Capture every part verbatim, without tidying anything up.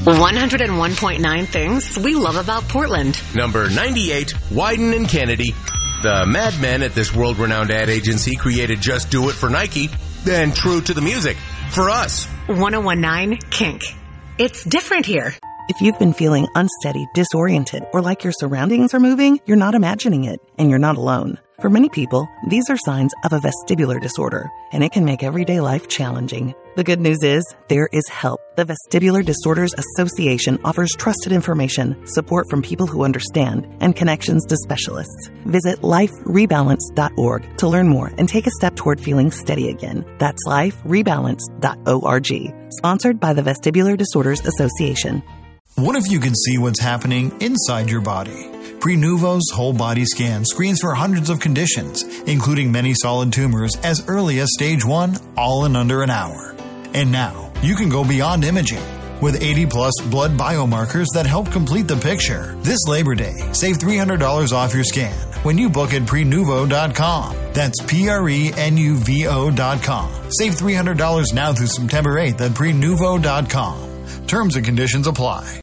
one oh one point nine things we love about Portland. Number ninety-eight, Wyden and Kennedy. The madmen at this world-renowned ad agency created Just Do It for Nike, and True to the Music for us. one oh one point nine Kink. It's different here. If you've been feeling unsteady, disoriented, or like your surroundings are moving, you're not imagining it, and you're not alone. For many people, these are signs of a vestibular disorder, and it can make everyday life challenging. The good news is, there is help. The Vestibular Disorders Association offers trusted information, support from people who understand, and connections to specialists. Visit life rebalance dot org to learn more and take a step toward feeling steady again. That's life rebalance dot org. Sponsored by the Vestibular Disorders Association. What if you could see what's happening inside your body? Prenuvo's whole body scan screens for hundreds of conditions, including many solid tumors as early as stage one, all in under an hour. And now, you can go beyond imaging with eighty plus blood biomarkers that help complete the picture. This Labor Day, save three hundred dollars off your scan when you book at prenuvo dot com. That's P R E N U V O dot com. Save three hundred dollars now through September eighth at prenuvo dot com. Terms and conditions apply.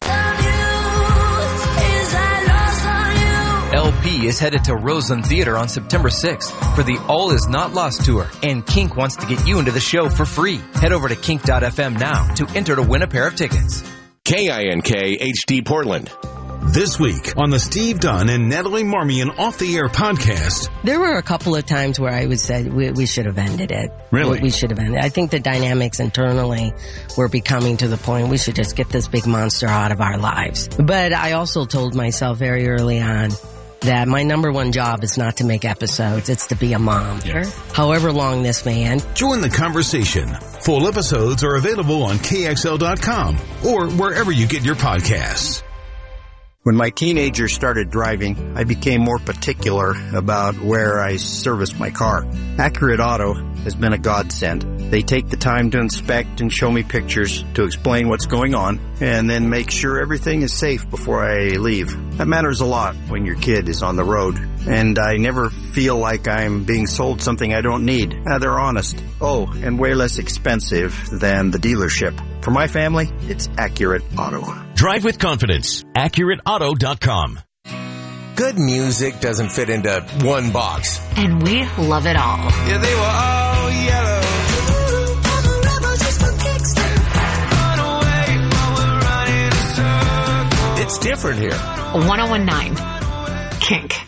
L P is headed to Roseland Theater on September sixth for the All Is Not Lost tour, and Kink wants to get you into the show for free. Head over to kink dot f m now to enter to win a pair of tickets. K I N K H D Portland. This week on the Steve Dunn and Natalie Marmion Off the Air podcast. There were a couple of times where I would say we, we should have ended it. Really? We, we should have ended it. I think the dynamics internally were becoming to the point we should just get this big monster out of our lives. But I also told myself very early on that my number one job is not to make episodes, it's to be a mom. Yeah. However long this may end. Join the conversation. Full episodes are available on K X L dot com or wherever you get your podcasts. When my teenagers started driving, I became more particular about where I service my car. Accurate Auto has been a godsend. They take the time to inspect and show me pictures to explain what's going on and then make sure everything is safe before I leave. That matters a lot when your kid is on the road, and I never feel like I'm being sold something I don't need. Uh, they're honest. Oh, and way less expensive than the dealership. For my family, it's Accurate Auto. Drive with confidence. Accurate Auto dot com. Good music doesn't fit into one box. And we love it all. Yeah, they were all yellow. It's different here. one oh one point nine Kink.